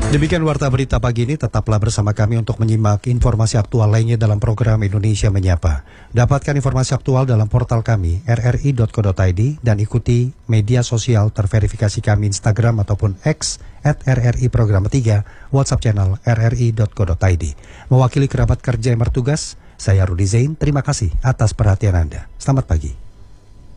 Demikian Warta Berita pagi ini, tetaplah bersama kami untuk menyimak informasi aktual lainnya dalam program Indonesia Menyapa. Dapatkan informasi aktual dalam portal kami rri.co.id dan ikuti media sosial terverifikasi kami Instagram ataupun X @RRI Program 3, WhatsApp channel rri.co.id. Mewakili kerabat kerja yang bertugas, saya Rudi Zain, terima kasih atas perhatian Anda. Selamat pagi.